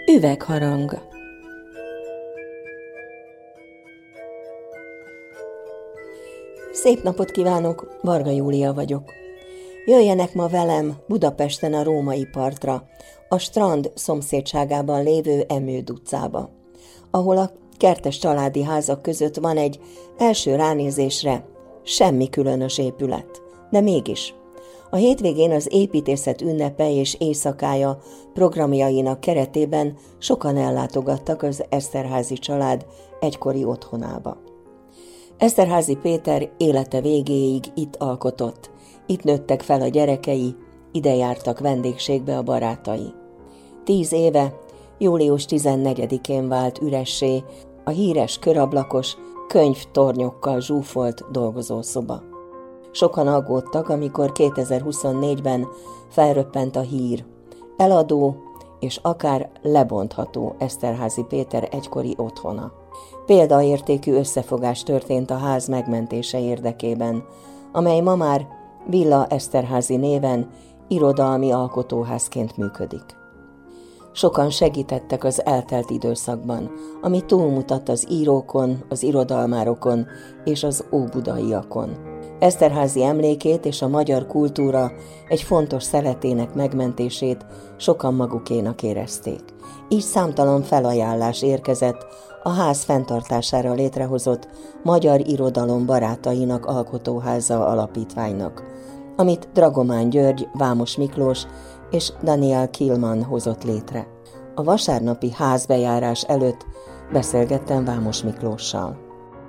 Üvegharang. Szép napot kívánok, Varga Júlia vagyok. Jöjjenek ma velem Budapesten a Római partra, a Strand szomszédságában lévő Emőd utcába, ahol a kertes családi házak között van egy első ránézésre semmi különös épület, de mégis. A hétvégén az építészet ünnepe és éjszakája programjainak keretében sokan ellátogattak az Eszterházy család egykori otthonába. Eszterházy Péter élete végéig itt alkotott, itt nőttek fel a gyerekei, ide jártak vendégségbe a barátai. 10 éve, július 14-én vált üressé a híres körablakos, könyvtornyokkal zsúfolt dolgozószoba. Sokan aggódtak, amikor 2024-ben felröppent a hír. Eladó és akár lebontható Eszterházy Péter egykori otthona. Példaértékű összefogás történt a ház megmentése érdekében, amely ma már Villa Eszterházy néven irodalmi alkotóházként működik. Sokan segítettek az eltelt időszakban, ami túlmutat az írókon, az irodalmárokon és az óbudaiakon. Eszterházy emlékét és a magyar kultúra egy fontos szeletének megmentését sokan magukénak érezték. Így számtalan felajánlás érkezett a ház fenntartására létrehozott Magyar Irodalom Barátainak Alkotóháza alapítványnak, amit Dragomán György, Vámos Miklós és Daniel Kilman hozott létre. A vasárnapi házbejárás előtt beszélgettem Vámos Miklóssal.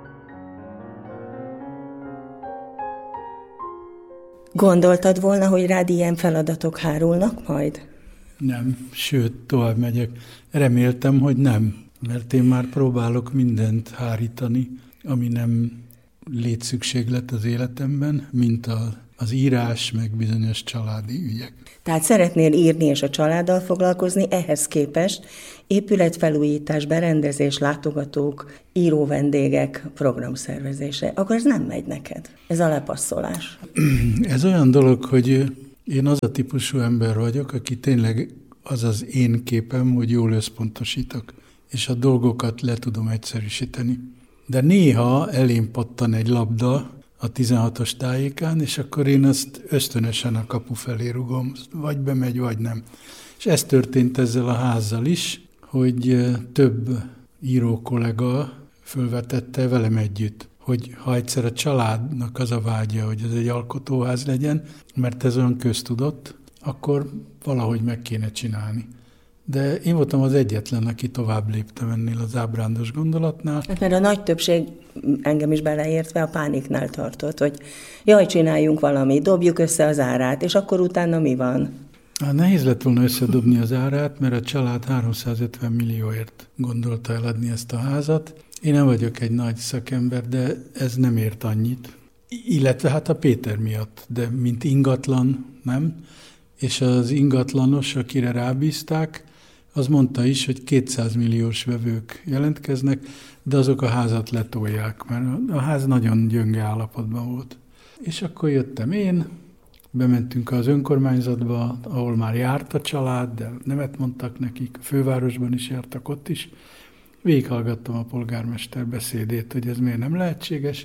Gondoltad volna, hogy rád ilyen feladatok hárulnak majd? Nem, sőt, tovább megyek. Reméltem, hogy nem, mert én már próbálok mindent hárítani, ami nem létszükséglet az életemben, mint az írás, meg bizonyos családi ügyek. Tehát szeretnél írni és a családdal foglalkozni, ehhez képest épületfelújítás, berendezés, látogatók, íróvendégek programszervezése. Akkor ez nem megy neked. Ez a lepasszolás. Ez olyan dolog, hogy én az a típusú ember vagyok, aki tényleg az az én képem, hogy jól összpontosítok, és a dolgokat le tudom egyszerűsíteni. De néha elém pattan egy labda a 16-os tájékán, és akkor én azt ösztönösen a kapu felé rugom, vagy bemegy, vagy nem. És ez történt ezzel a házzal is, hogy több író kollega fölvetette velem együtt, hogy ha egyszer a családnak az a vágya, hogy ez egy alkotóház legyen, mert ez olyan köztudott, akkor valahogy meg kéne csinálni. De én voltam az egyetlen, aki tovább léptem ennél az ábrándos gondolatnál. Hát mert a nagy többség, engem is beleértve, a pániknál tartott, hogy jaj, csináljunk valamit, dobjuk össze az árát, és akkor utána mi van? Nehéz lett volna összedobni az árát, mert a család 350 millióért gondolta eladni ezt a házat. Én nem vagyok egy nagy szakember, de ez nem ért annyit. Illetve hát a Péter miatt, de mint ingatlan nem. És az ingatlanos, akire rábízták, az mondta is, hogy 200 milliós vevők jelentkeznek, de azok a házat letolják, mert a ház nagyon gyönge állapotban volt. És akkor jöttem én, bementünk az önkormányzatba, ahol már járt a család, de nemet mondtak nekik, a fővárosban is jártak ott is. Végighallgattam a polgármester beszédét, hogy ez miért nem lehetséges,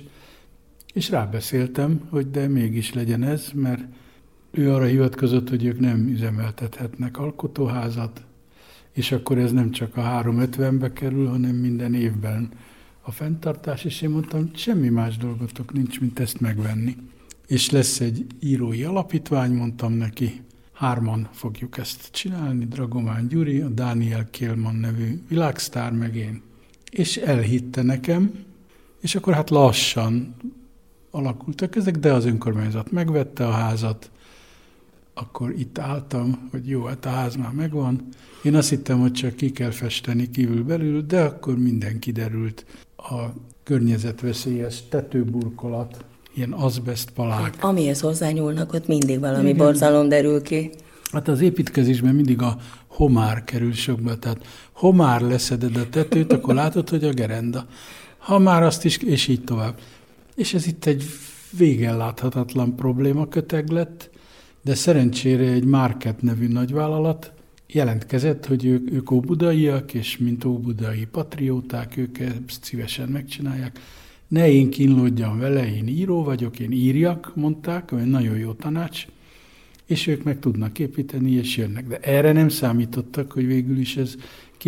és rábeszéltem, hogy de mégis legyen ez, mert ő arra hivatkozott, hogy ők nem üzemeltethetnek alkotóházat, és akkor ez nem csak a 350-be kerül, hanem minden évben a fenntartás, és én mondtam, semmi más dolgotok nincs, mint ezt megvenni. És lesz egy írói alapítvány, mondtam neki, 3 fogjuk ezt csinálni, Dragomán Gyuri, a Daniel Kilman nevű világsztár, meg én. És elhitte nekem, és akkor hát lassan alakultak ezek, de az önkormányzat megvette a házat, akkor itt álltam, hogy jó, hát a ház már megvan. Én azt hittem, hogy csak ki kell festeni kívül-belül, de akkor minden kiderült. A környezetveszélyes tetőburkolat, ilyen azbesztpalák. Amihez hozzányúlnak, ott mindig valami borzalom derül ki. Hát az építkezésben mindig a homár kerül sokba, tehát homár leszeded a tetőt, akkor látod, hogy a gerenda. Ha már azt is, és így tovább. És ez itt egy végelláthatatlan problémaköteg lett, de szerencsére egy Market nevű nagyvállalat jelentkezett, hogy ők óbudaiak, és mint óbudai patrióták, ők ezt szívesen megcsinálják. Ne én kínlódjam vele, én író vagyok, én írjak, mondták, ami nagyon jó tanács, és ők meg tudnak építeni, és jönnek. De erre nem számítottak, hogy végül is ez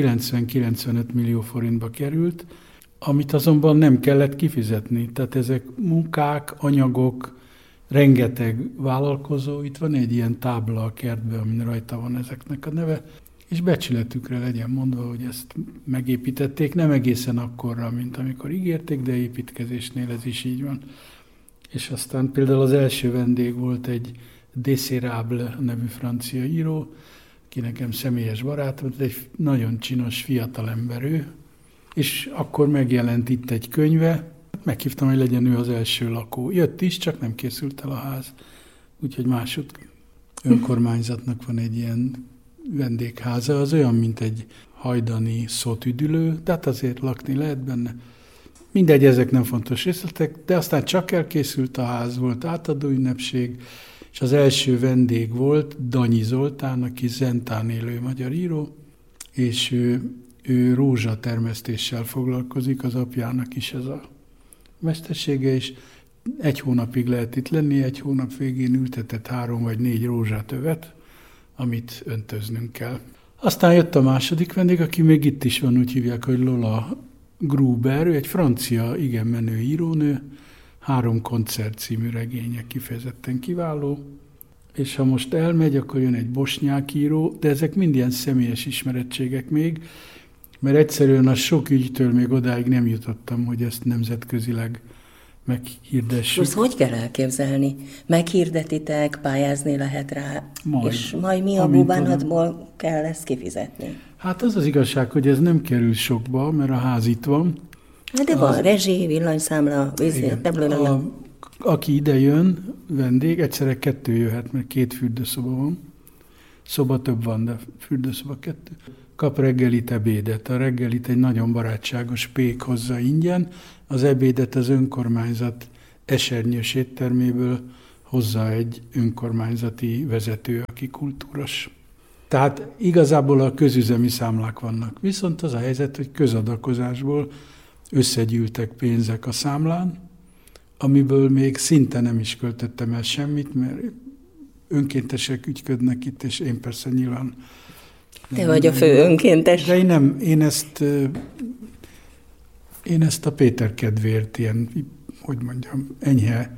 90-95 millió forintba került, amit azonban nem kellett kifizetni. Tehát ezek munkák, anyagok, rengeteg vállalkozó, itt van egy ilyen tábla a kertben, amin rajta van ezeknek a neve, és becsületükre legyen mondva, hogy ezt megépítették, nem egészen akkorra, mint amikor ígérték, de építkezésnél ez is így van. És aztán például az első vendég volt egy Desirable nevű francia író, ki nekem személyes barátom, egy nagyon csinos fiatalember ő, és akkor megjelent itt egy könyve, meghívtam, hogy legyen ő az első lakó. Jött is, csak nem készült el a ház. Úgyhogy másod önkormányzatnak van egy ilyen vendégháza, az olyan, mint egy hajdani szótüdülő, tehát azért lakni lehet benne. Mindegy, ezek nem fontos részletek, de aztán csak elkészült a ház, volt átadó ünnepség, és az első vendég volt Danyi Zoltán, aki Zentán élő magyar író, és ő rózsatermesztéssel foglalkozik, az apjának is ez a mestersége, és 1 hónapig lehet itt lenni, 1 hónap végén ültetett 3 vagy 4 rózsatövet, amit öntöznünk kell. Aztán jött a második vendég, aki még itt is van, úgy hívják, hogy Lola Gruber, ő egy francia, igen menő írónő, 3 koncert című regénye kifejezetten kiváló, és ha most elmegy, akkor jön egy bosnyák író, de ezek mind ilyen személyes ismerettségek még, mert egyszerűen a sok ügytől még odáig nem jutottam, hogy ezt nemzetközileg meghirdessük. Most hogy kell elképzelni? Meghirdetitek, pályázni lehet rá, és majd mi a búbánatból kell ezt kifizetni? Hát az az igazság, hogy ez nem kerül sokba, mert a ház itt van. De van rezsi, villanyszámla, aki ide jön, vendég, egyszerre 2 jöhet, mert 2 fürdőszoba van. Szoba több van, de fürdőszoba 2. Kap reggelit, ebédet. A reggelit egy nagyon barátságos pék hozza ingyen, az ebédet az önkormányzat esernyős étterméből hozza egy önkormányzati vezető, aki kultúros. Tehát igazából a közüzemi számlák vannak. Viszont az a helyzet, hogy közadakozásból összegyűltek pénzek a számlán, amiből még szinte nem is költöttem el semmit, mert önkéntesek ügyködnek itt, és én persze nyilván... Te vagy a fő önkéntes. De én ezt a Péter kedvéért ilyen, hogy mondjam, enyhe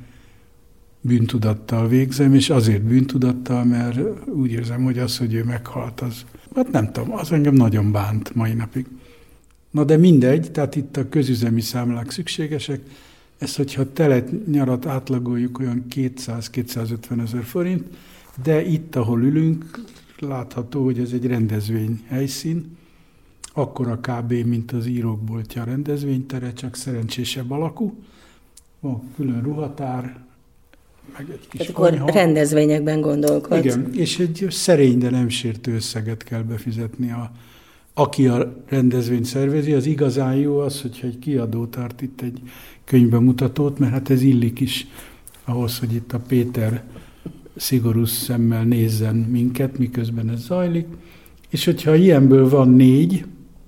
bűntudattal végzem, és azért bűntudattal, mert úgy érzem, hogy az, hogy ő meghalt, az, hát nem tudom, az engem nagyon bánt mai napig. Na de mindegy, tehát itt a közüzemi számlák szükségesek, ez, hogyha telet nyarat átlagoljuk, olyan 200-250 ezer forint, de itt, ahol ülünk, látható, hogy ez egy rendezvény helyszín, akkora kb. Mint az Írók boltja rendezvénytere, csak szerencsésebb alakú. Van külön ruhatár, meg egy kis akkor rendezvényekben gondolkodsz. Igen, és egy szerény, de nem sértő összeget kell befizetni aki a rendezvényt szervezi. Az igazán jó az, hogyha egy kiadó tart itt egy könyvbemutatót, mert hát ez illik is ahhoz, hogy itt a Péter szigorú szemmel nézzen minket, miközben ez zajlik. És hogyha ilyenből van 4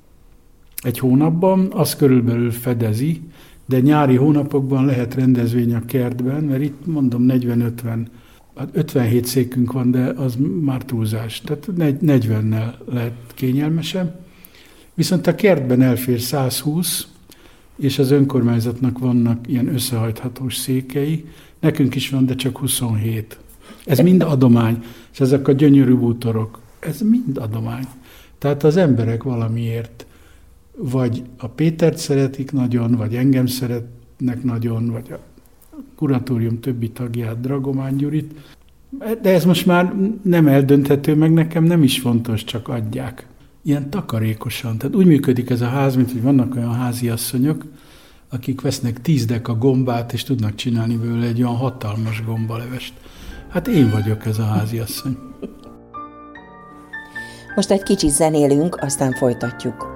egy hónapban, az körülbelül fedezi, de nyári hónapokban lehet rendezvény a kertben, mert itt mondom 40-50, 57 székünk van, de az már túlzás. Tehát 40-nel lehet kényelmesebb. Viszont a kertben elfér 120, és az önkormányzatnak vannak ilyen összehajthatós székei. Nekünk is van, de csak 27. Ez mind adomány, és ezek a gyönyörű bútorok, ez mind adomány. Tehát az emberek valamiért vagy a Pétert szeretik nagyon, vagy engem szeretnek nagyon, vagy a kuratórium többi tagját, Dragomán Gyurit. De ez most már nem eldönthető, meg nekem nem is fontos, csak adják. Ilyen takarékosan. Tehát úgy működik ez a ház, mint hogy vannak olyan háziasszonyok, akik vesznek 10 deka gombát, és tudnak csinálni belőle egy olyan hatalmas gombalevest. Hát én vagyok ez a háziasszony. Most egy kicsit zenélünk, aztán folytatjuk.